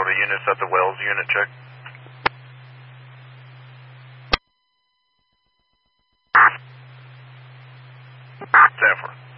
to units at the Wells unit, check. Sanford.